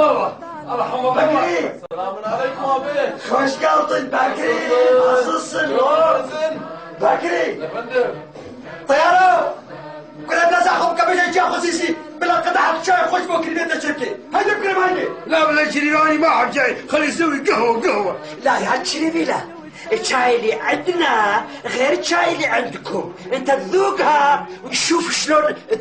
بابا ارحم بكري السلام عليكم ابي خوش قلطن بكري عزيزسن بكري يا فندم طيارة كنا بلازا خب قبل جا خصيصي بلا قطعة شاي خوش بكري بيت الشركة هيدا بكري هيدا لا بلا شريراني ما حد جاي خلي يسوي قهوة لا يا شريفي لا الشاي اللي عندنا غير الشاي اللي عندكم انت تذوقها وتشوف شلون